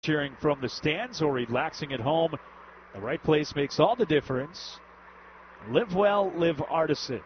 cheering from the stands or relaxing at home, the right place makes all the difference. Live well, live Artisan.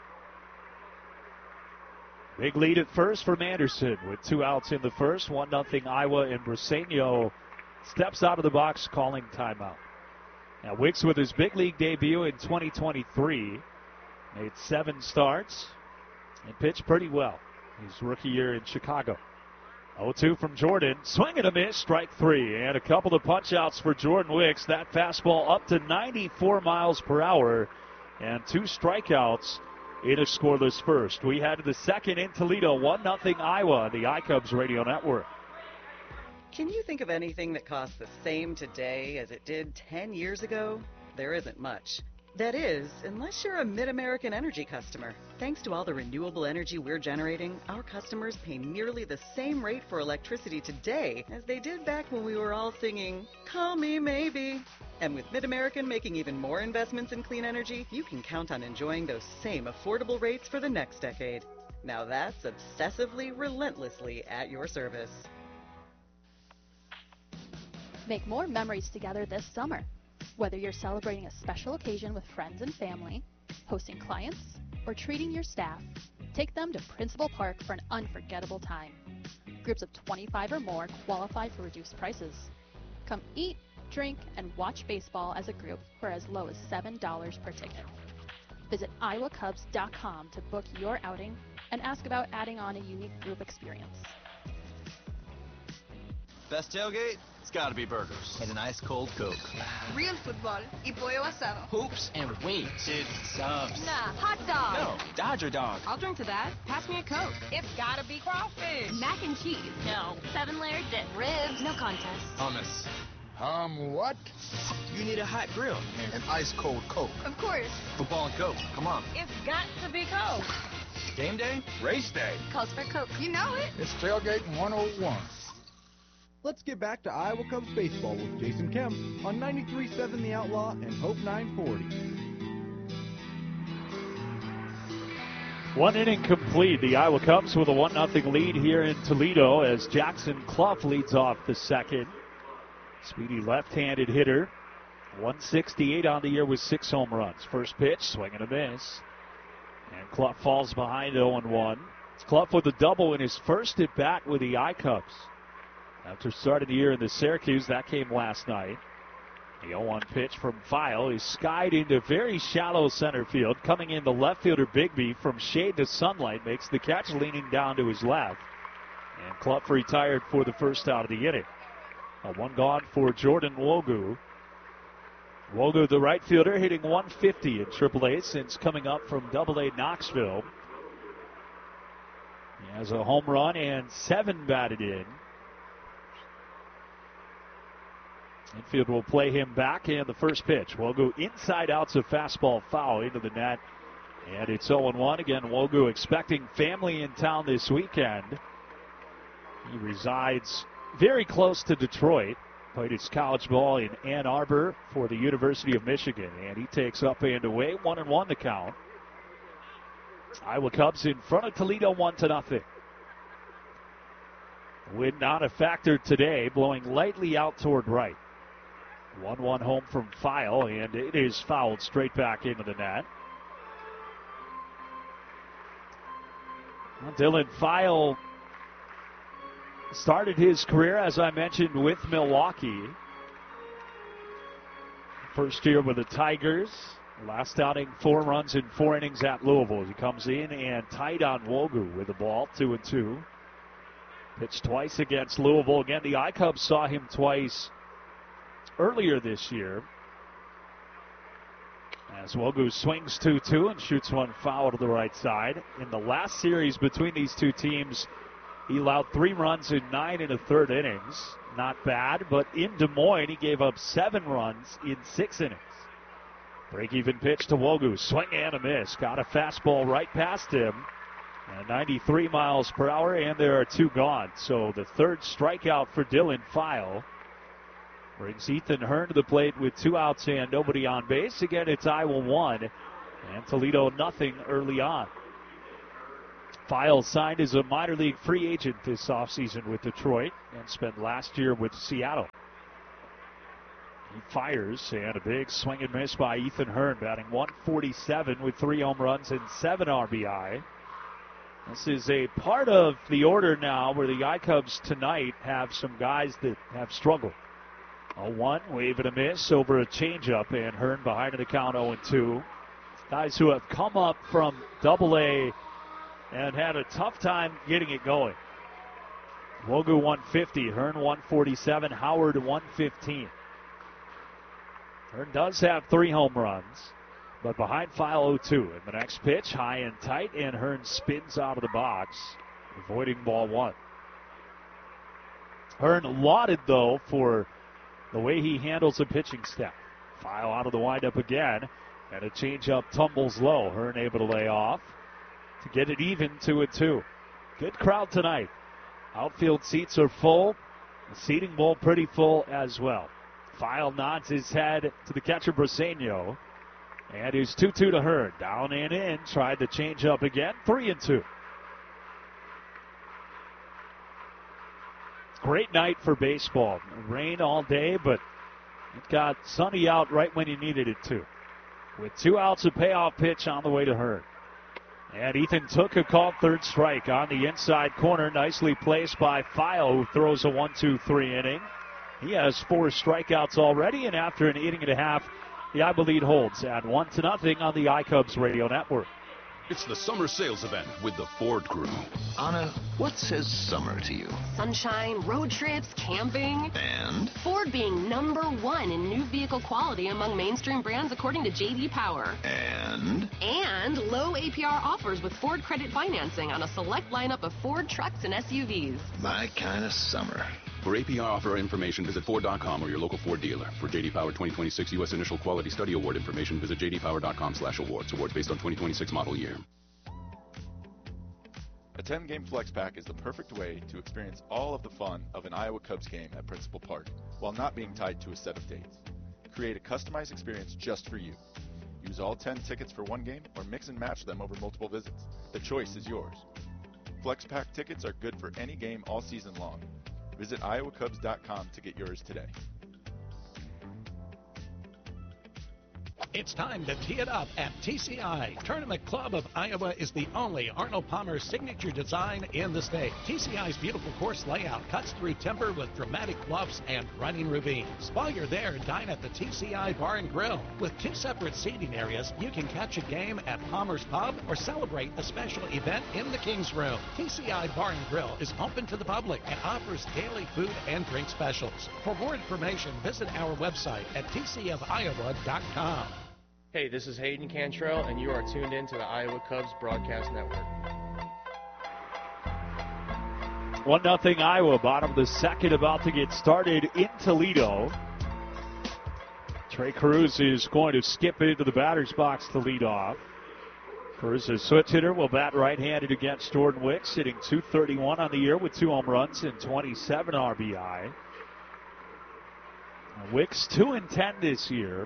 Big lead at first from Anderson with 2 outs in the first. 1-0 Iowa, and Briseño steps out of the box calling timeout. Now Wicks with his big league debut in 2023. Made 7 starts and pitched pretty well his rookie year in Chicago. 0-2 from Jordan. Swing and a miss, strike 3. And a couple of punch outs for Jordan Wicks. That fastball up to 94 miles per hour. And 2 strikeouts in a scoreless first. We had the second in Toledo, 1-0 Iowa on the iCubs Radio Network. Can you think of anything that costs the same today as it did 10 years ago? There isn't much. That is, unless you're a Mid-American Energy customer. Thanks to all the renewable energy we're generating, our customers pay nearly the same rate for electricity today as they did back when we were all singing, "Call Me Maybe." And with Mid-American making even more investments in clean energy, you can count on enjoying those same affordable rates for the next decade. Now that's obsessively, relentlessly at your service. Make more memories together this summer. Whether you're celebrating a special occasion with friends and family, hosting clients, or treating your staff, take them to Principal Park for an unforgettable time. Groups of 25 or more qualify for reduced prices. Come eat, drink, and watch baseball as a group for as low as $7 per ticket. Visit iowacubs.com to book your outing and ask about adding on a unique group experience. Best tailgate? It's gotta be burgers. And an ice cold Coke. Real football y pollo asado. Hoops and wings. It's subs. Nah, hot dog. No, Dodger dog. I'll drink to that. Pass me a Coke. It's gotta be crawfish. Mac and cheese. No. 7-layer dip. Ribs. No contest. Hummus. What? You need a hot grill. An ice cold Coke. Of course. Football and Coke. Come on. It's got to be Coke. Game day? Race day. Calls for Coke. You know it. It's Tailgating 101. Let's get back to Iowa Cubs baseball with Jason Kemp on 93.7 The Outlaw and Hope 940. 1 inning complete. The Iowa Cubs with a 1-0 lead here in Toledo as Jackson Clough leads off the second. Speedy left-handed hitter. 168 on the year with 6 home runs. First pitch, swing and a miss. And Clough falls behind 0-1. It's Clough with a double in his first at-bat with the iCubs. After starting the year in the Syracuse, that came last night. The 0-1 pitch from File is skied into very shallow center field. Coming in, the left fielder Bigby from shade to sunlight makes the catch, leaning down to his left. And Clough retired for the first out of the inning. A 1 gone for Jordan Wogu. Wogu, the right fielder, hitting 150 in AAA since coming up from AA Knoxville. He has a home run and 7 batted in. Infield will play him back, and the first pitch. Wogu inside out's a fastball foul into the net. And it's 0-1. Again, Wogu expecting family in town this weekend. He resides very close to Detroit. Played his college ball in Ann Arbor for the University of Michigan. And he takes up and away. 1-1 to count. Iowa Cubs in front of Toledo 1-0. Wind not a factor today, blowing lightly out toward right. 1-1 home from File, and it is fouled straight back into the net. Well, Dylan File started his career, as I mentioned, with Milwaukee. First year with the Tigers. Last outing, 4 runs in 4 innings at Louisville. He comes in and tight on Wogu with the ball, 2-2. Pitched twice against Louisville. Again, the iCubs saw him twice earlier this year. As Wogu swings 2-2 and shoots one foul to the right side. In the last series between these two teams, he allowed 3 runs in 9 1/3 innings. Not bad, but in Des Moines, he gave up 7 runs in 6 innings. Break-even pitch to Wogu. Swing and a miss. Got a fastball right past him. And 93 miles per hour, and there are 2 gone. So the third strikeout for Dylan File brings Ethan Hearn to the plate with 2 outs and nobody on base. Again, it's Iowa 1 and Toledo nothing early on. File signed as a minor league free agent this offseason with Detroit and spent last year with Seattle. He fires, and a big swing and miss by Ethan Hearn, batting .147 with 3 home runs and 7 RBI. This is a part of the order now where the iCubs tonight have some guys that have struggled. 0-1, wave and a miss over a changeup, and Hearn behind in the count 0-2. Guys who have come up from Double-A and had a tough time getting it going. Wogu 150, Hearn 147, Howard 115. Hearn does have 3 home runs, but behind File 0-2. And the next pitch, high and tight, and Hearn spins out of the box, avoiding ball 1. Hearn lauded, though, for the way he handles a pitching staff. File out of the windup again, and a changeup tumbles low. Hearn able to lay off to get it even 2-2. Good crowd tonight. Outfield seats are full. The seating bowl pretty full as well. File nods his head to the catcher Briseño. And he's 2-2 to Hearn. Down and in. Tried to change up again. 3-2. Great night for baseball. Rain all day, but it got sunny out right when you needed it to. With 2 outs, a payoff pitch on the way to Hearn. And Ethan took a called third strike on the inside corner. Nicely placed by File, who throws a 1-2-3 inning. He has 4 strikeouts already, and after an inning and a half, the Iowa lead holds at 1-0 on the iCubs radio network. It's the summer sales event with the Ford Crew. Anna, what says summer to you? Sunshine, road trips, camping. And? Ford being #1 in new vehicle quality among mainstream brands according to J.D. Power. And? And low APR offers with Ford credit financing on a select lineup of Ford trucks and SUVs. My kind of summer. For APR offer information, visit Ford.com or your local Ford dealer. For J.D. Power 2026 U.S. Initial Quality Study Award information, visit jdpower.com/awards. Awards based on 2026 model year. A 10-game flex pack is the perfect way to experience all of the fun of an Iowa Cubs game at Principal Park while not being tied to a set of dates. Create a customized experience just for you. Use all 10 tickets for one game or mix and match them over multiple visits. The choice is yours. Flex pack tickets are good for any game all season long. Visit iowacubs.com to get yours today. It's time to tee it up at TCI. Tournament Club of Iowa is the only Arnold Palmer signature design in the state. TCI's beautiful course layout cuts through timber with dramatic bluffs and running ravines. While you're there, dine at the TCI Bar and Grill. With 2 separate seating areas, you can catch a game at Palmer's Pub or celebrate a special event in the King's Room. TCI Bar and Grill is open to the public and offers daily food and drink specials. For more information, visit our website at tcofiowa.com. Hey, this is Hayden Cantrell, and you are tuned in to the Iowa Cubs Broadcast Network. 1-0 Iowa, bottom of the second, about to get started in Toledo. Trey Cruz is going to skip into the batter's box to lead off. Cruz, a switch hitter, will bat right-handed against Jordan Wicks, hitting .231 on the year with 2 home runs and 27 RBI. Wicks 2-10 this year.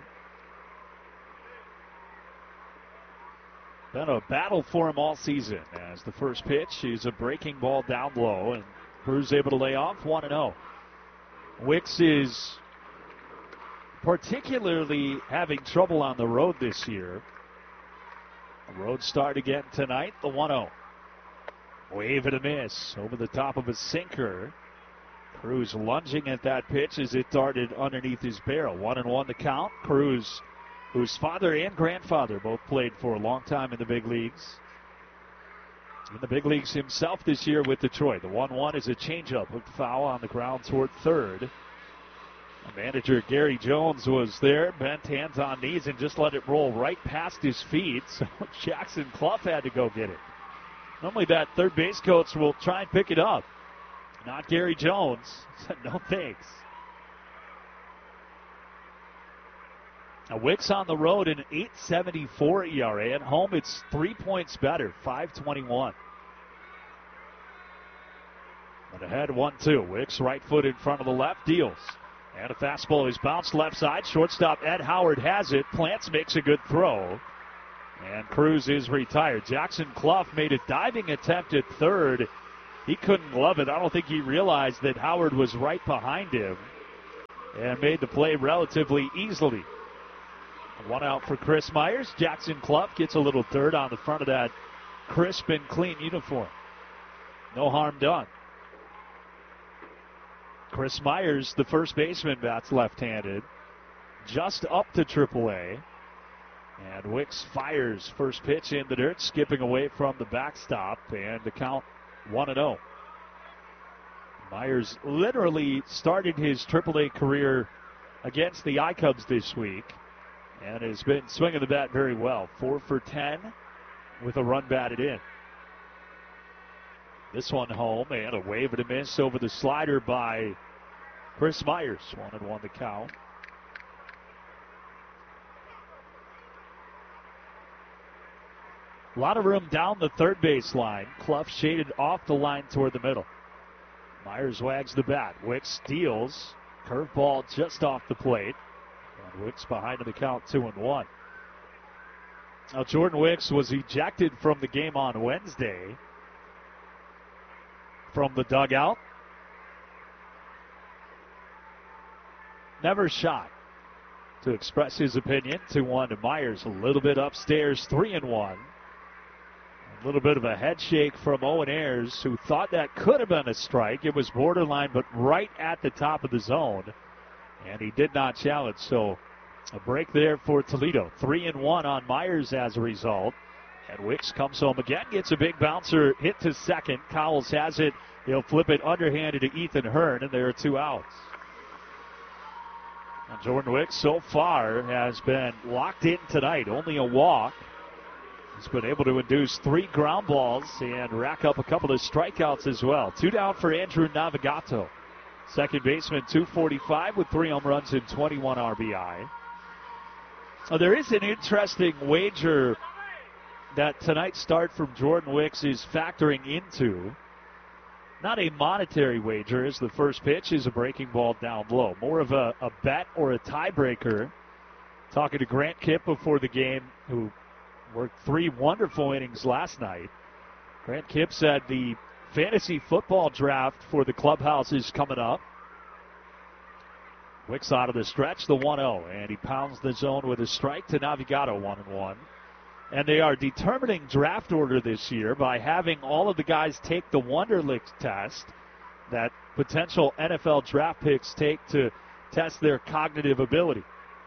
Been a battle for him all season, as the first pitch is a breaking ball down low, and Cruz able to lay off 1-0. Wicks is particularly having trouble on the road this year. A road start again tonight, the 1-0. Wave and a miss over the top of a sinker. Cruz lunging at that pitch as it darted underneath his barrel. 1-1 the count. Cruz, whose father and grandfather both played for a long time in the big leagues. In the big leagues himself this year with Detroit. The 1-1 is a changeup, hooked foul on the ground toward third. Manager Gary Jones was there, bent hands on knees, and just let it roll right past his feet. So Jackson Clough had to go get it. Normally that third base coach will try and pick it up. Not Gary Jones. No thanks. Now Wicks on the road, an 8.74 ERA. At home, it's 3 points better, 5.21. But ahead 1-2. Wicks right foot in front of the left, deals. And a fastball is bounced left side. Shortstop Ed Howard has it. Plants makes a good throw. And Cruz is retired. Jackson Clough made a diving attempt at third. He couldn't glove it. I don't think he realized that Howard was right behind him and made the play relatively easily. One out for Chris Myers. Jackson Clough gets a little dirt on the front of that crisp and clean uniform. No harm done. Chris Myers, the first baseman, bats left-handed. Just up to AAA. And Wicks fires first pitch in the dirt, skipping away from the backstop, and the count 1-0. Myers literally started his AAA career against the iCubs this week and has been swinging the bat very well. 4 for 10 with a run batted in. This one home, and a wave and a miss over the slider by Chris Myers. 1-1 the count. A lot of room down the third base line. Clough shaded off the line toward the middle. Myers wags the bat. Wicks steals. Curveball just off the plate. And Wicks behind in the count 2-1. Now Jordan Wicks was ejected from the game on Wednesday from the dugout. Never shot to express his opinion. 2-1 to Myers. A little bit upstairs. 3-1. A little bit of a head shake from Owen Ayers, who thought that could have been a strike. It was borderline, but right at the top of the zone. And he did not challenge. So a break there for Toledo. 3-1 on Myers as a result. And Wicks comes home again, gets a big bouncer hit to second. Cowles has it. He'll flip it underhanded to Ethan Hearn, and there are 2 outs. And Jordan Wicks so far has been locked in tonight. Only a walk. He's been able to induce 3 ground balls and rack up a couple of strikeouts as well. 2 down for Andrew Navigato. Second baseman, 245 with 3 home runs and 21 RBI. Now, there is an interesting wager that tonight's start from Jordan Wicks is factoring into. Not a monetary wager, as the first pitch is a breaking ball down low. More of a bet or a tiebreaker. Talking to Grant Kipp before the game, who worked 3 wonderful innings last night. Grant Kipp said the fantasy football draft for the clubhouse is coming up. Wicks out of the stretch, the 1-0, and he pounds the zone with a strike to Navigato, 1-1. And they are determining draft order this year by having all of the guys take the Wonderlic test that potential NFL draft picks take to test their cognitive ability.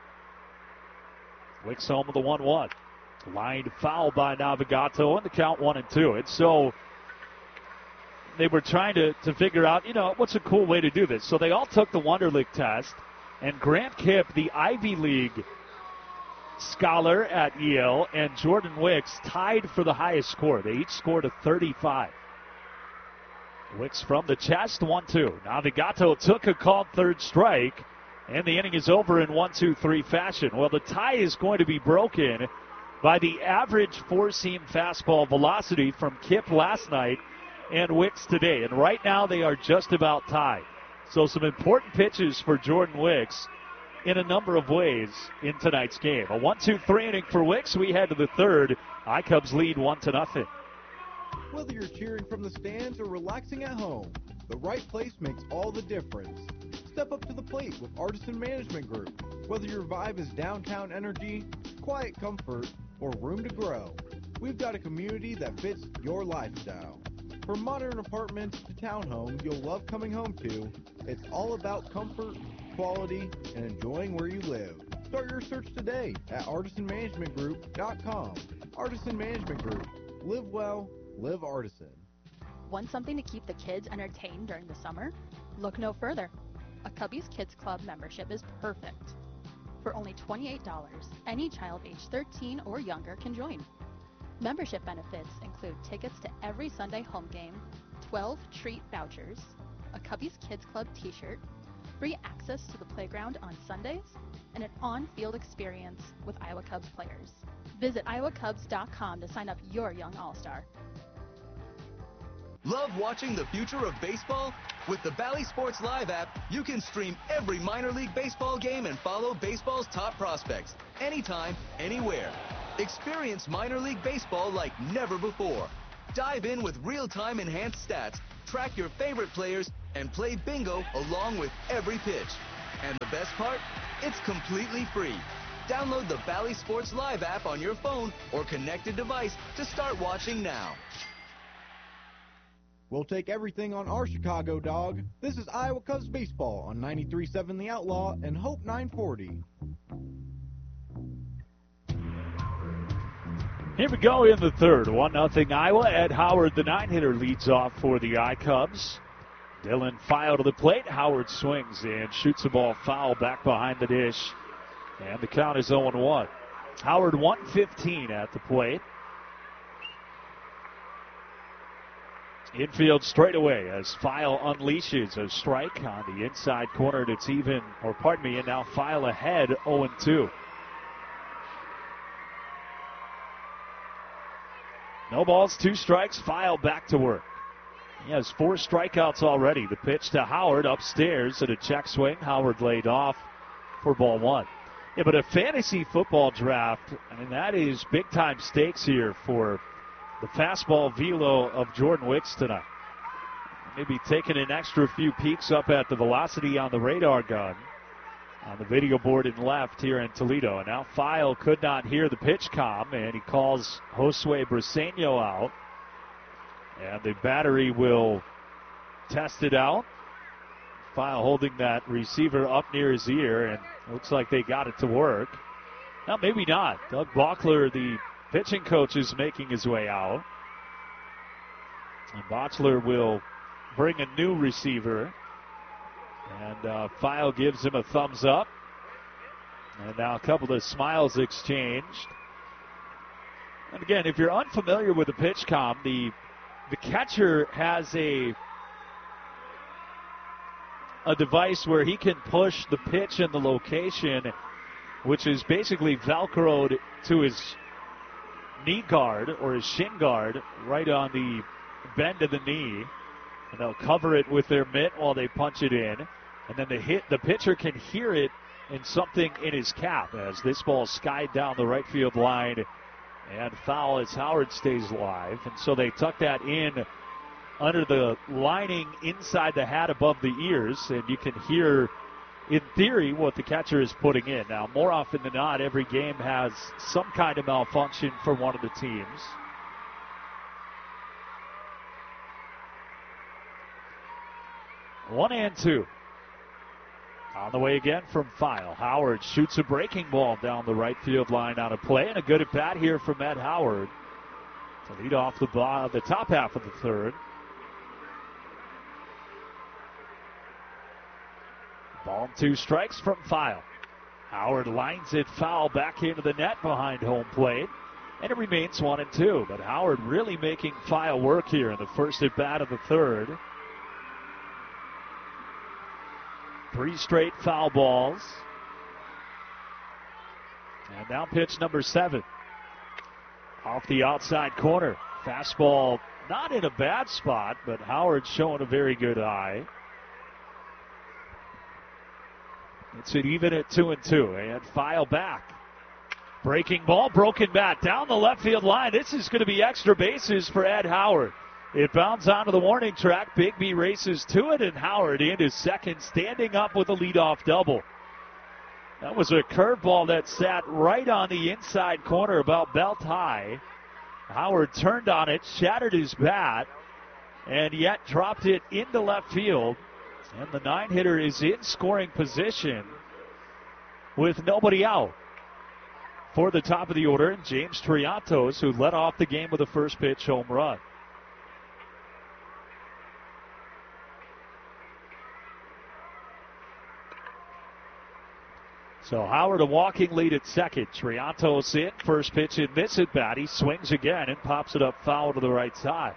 Wicks home with the 1-1. Lined foul by Navigato, and the count 1-2. And so they were trying to figure out, what's a cool way to do this. So they all took the Wonderlic test, and Grant Kipp, the Ivy League scholar at Yale, and Jordan Wicks tied for the highest score. They each scored a 35. Wicks from the chest, 1-2. Navigato took a called third strike, and the inning is over in 1-2-3 fashion. Well, the tie is going to be broken by the average four-seam fastball velocity from Kipp last night and Wicks today. And right now they are just about tied. So some important pitches for Jordan Wicks in a number of ways in tonight's game. A 1-2-3 inning for Wicks. We head to the third. iCubs lead 1-0. Whether you're cheering from the stands or relaxing at home, the right place makes all the difference. Step up to the plate with Artisan Management Group. Whether your vibe is downtown energy, quiet comfort, or room to grow, we've got a community that fits your lifestyle. From modern apartments to townhomes you'll love coming home to, it's all about comfort, quality, and enjoying where you live. Start your search today at artisanmanagementgroup.com. Artisan Management Group. Live well, live Artisan. Want something to keep the kids entertained during the summer? Look no further. A Cubbies Kids Club membership is perfect. For only $28, any child age 13 or younger can join. Membership benefits include tickets to every Sunday home game, 12 treat vouchers, a Cubbies Kids Club t-shirt, free access to the playground on Sundays, and an on-field experience with Iowa Cubs players. Visit iowacubs.com to sign up your young all-star. Love watching the future of baseball? With the Bally Sports Live app, you can stream every minor league baseball game and follow baseball's top prospects anytime, anywhere. Experience minor league baseball like never before. Dive in with real-time enhanced stats, track your favorite players, and play bingo along with every pitch. And the best part? It's completely free. Download the Bally Sports Live app on your phone or connected device to start watching now. We'll take everything on our Chicago dog. This is Iowa Cubs baseball on 93.7 The Outlaw and Hope 940. Here we go in the third. 1-0 Iowa. Ed Howard, the 9-hitter, leads off for the I-Cubs. Dylan File to the plate. Howard swings and shoots the ball foul back behind the dish. And the count is 0-1. Howard 115 at the plate. Infield straightaway as File unleashes a strike on the inside corner. And it's even, or pardon me, and now File ahead 0-2. No balls, 2 strikes. File back to work. He has 4 strikeouts already. The pitch to Howard upstairs at a check swing. Howard laid off for ball 1. Yeah, but a fantasy football draft, I mean, that is big-time stakes here for the fastball velo of Jordan Wicks tonight. Maybe taking an extra few peeks up at the velocity on the radar gun on the video board in left here in Toledo. And now File could not hear the pitch comm, and he calls Josue Briseño out. And the battery will test it out. File holding that receiver up near his ear, and looks like they got it to work. Now, maybe not. Doug Bachler, the pitching coach, is making his way out. And Bachler will bring a new receiver. And File gives him a thumbs up. And now a couple of smiles exchanged. And again, if you're unfamiliar with the pitch comm, the catcher has a device where he can push the pitch and the location, which is basically Velcroed to his knee guard or his shin guard right on the bend of the knee. And they'll cover it with their mitt while they punch it in. And then the pitcher can hear it in something in his cap as this ball skied down the right field line and foul as Howard stays alive. And so they tuck that in under the lining inside the hat above the ears, and you can hear, in theory, what the catcher is putting in. Now, more often than not, every game has some kind of malfunction for one of the teams. One and 2. On the way again from File. Howard shoots a breaking ball down the right field line on a play, and a good at bat here from Ed Howard to lead off the top half of the third. Ball and 2 strikes from File. Howard lines it foul back into the net behind home plate, and it remains 1 and 2. But Howard really making File work here in the first at bat of the third. 3 straight foul balls. And now pitch number 7. Off the outside corner. Fastball not in a bad spot, but Howard showing a very good eye. It's an even at 2 and 2. And File back. Breaking ball, broken bat down the left field line. This is going to be extra bases for Ed Howard. It bounds onto the warning track. Bigby races to it, and Howard into second, standing up with a leadoff double. That was a curveball that sat right on the inside corner, about belt high. Howard turned on it, shattered his bat, and yet dropped it into left field. And the 9-hitter is in scoring position with nobody out. For the top of the order, James Triantos, who led off the game with a first pitch home run. So Howard a walking lead at second. Triantos in, first pitch in this at bat. He swings again and pops it up foul to the right side.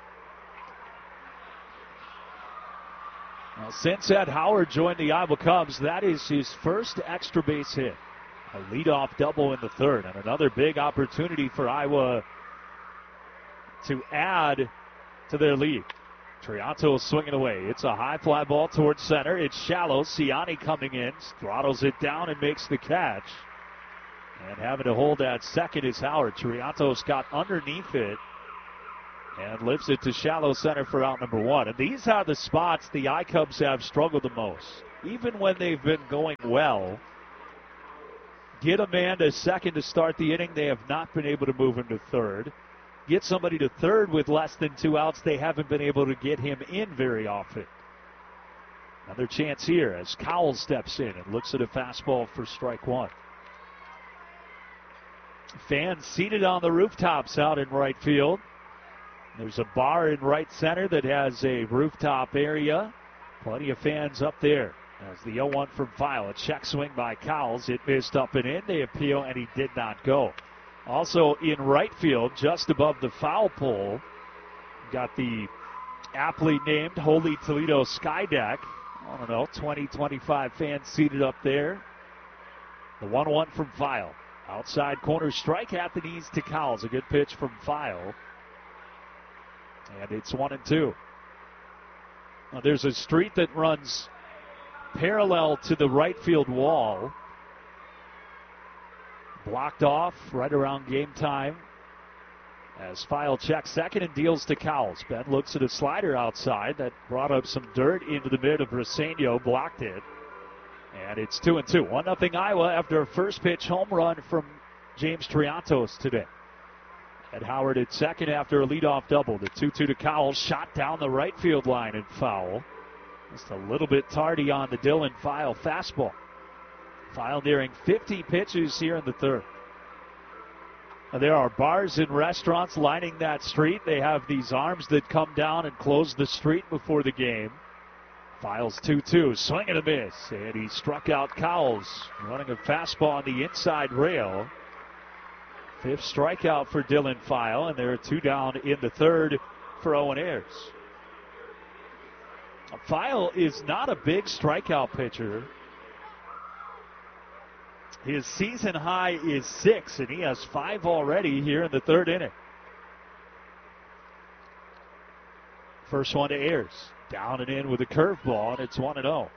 Now, since Ed Howard joined the Iowa Cubs, that is his first extra base hit. A leadoff double in the third, and another big opportunity for Iowa to add to their lead. Triantos swinging away. It's a high fly ball towards center. It's shallow. Ciani coming in, throttles it down and makes the catch. And having to hold that second is Howard. Triantos got underneath it and lifts it to shallow center for out number one. And these are the spots the iCubs have struggled the most. Even when they've been going well, get a man to second to start the inning, they have not been able to move him to third. Get somebody to third with less than 2 outs, they haven't been able to get him in very often. Another chance here as Cowell steps in and looks at a fastball for strike one. Fans seated on the rooftops out in right field. There's a bar in right center that has a rooftop area. Plenty of fans up there. As the 0-1 from File. A check swing by Cowles. It missed up and in. They appeal, and he did not go. Also in right field, just above the foul pole, got the aptly named Holy Toledo Sky Deck. I don't know, 20, 25 fans seated up there. The 1-1 from File. Outside corner strike at the knees to Cowles. A good pitch from File. And it's 1-2. Now, there's a street that runs parallel to the right field wall. Blocked off right around game time. As File checks second and deals to Cowles. Ben looks at a slider outside that brought up some dirt into the mid of Briseño. Blocked it. And it's 2-2. 1-0 Iowa after a first pitch home run from James Triantos today. Ed Howard at second after a leadoff double. The 2-2 to Cowles. Shot down the right field line and foul. Just a little bit tardy on the Dylan File fastball. File nearing 50 pitches here in the third. Now, there are bars and restaurants lining that street. They have these arms that come down and close the street before the game. File's 2-2. Swing and a miss. And he struck out Cowles. Running a fastball on the inside rail. Fifth strikeout for Dylan File, and there are two down in the third for Owen Ayers. File is not a big strikeout pitcher. His season high is 6, and he has 5 already here in the third inning. First one to Ayers. Down and in with a curveball, and it's 1-0.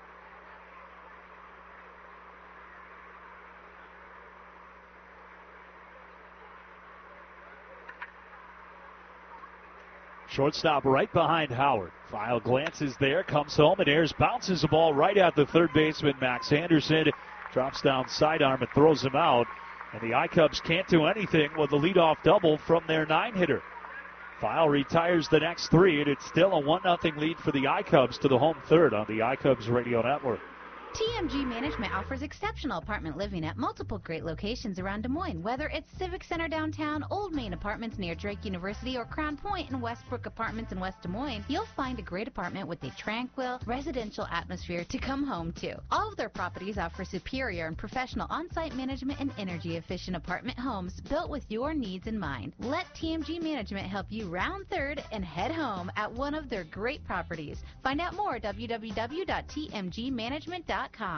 Shortstop right behind Howard. File glances there, comes home, and Ayers bounces the ball right at the third baseman, Max Anderson. Drops down sidearm and throws him out. And the iCubs can't do anything with a leadoff double from their 9-hitter. File retires the next 3, and it's still a 1-0 lead for the iCubs to the home third on the iCubs Radio Network. TMG Management offers exceptional apartment living at multiple great locations around Des Moines. Whether it's Civic Center downtown, Old Main Apartments near Drake University, or Crown Point and Westbrook Apartments in West Des Moines, you'll find a great apartment with a tranquil, residential atmosphere to come home to. All of their properties offer superior and professional on-site management and energy-efficient apartment homes built with your needs in mind. Let TMG Management help you round third and head home at one of their great properties. Find out more at www.tmgmanagement.com.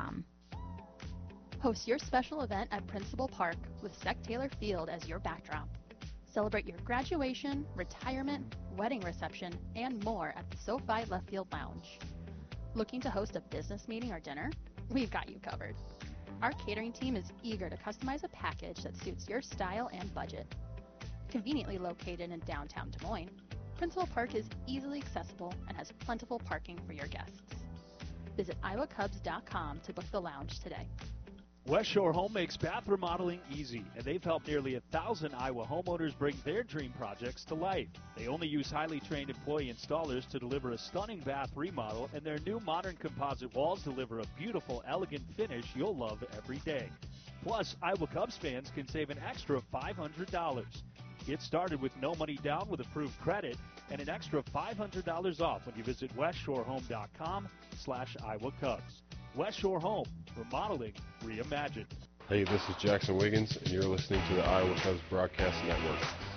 Host your special event at Principal Park with Sec Taylor Field as your backdrop. Celebrate your graduation, retirement, wedding reception, and more at the SoFi Left Field Lounge. Looking to host a business meeting or dinner? We've got you covered. Our catering team is eager to customize a package that suits your style and budget. Conveniently located in downtown Des Moines, Principal Park is easily accessible and has plentiful parking for your guests. Visit iowacubs.com to book the lounge today. West Shore Home makes bath remodeling easy, and they've helped nearly 1,000 Iowa homeowners bring their dream projects to life. They only use highly trained employee installers to deliver a stunning bath remodel, and their new modern composite walls deliver a beautiful, elegant finish you'll love every day. Plus, Iowa Cubs fans can save an extra $500. Get started with no money down with approved credit and an extra $500 off when you visit westshorehome.com/Iowa Cubs. West Shore Home, remodeling reimagined. Hey, this is Jackson Wiggins, and you're listening to the Iowa Cubs Broadcast Network.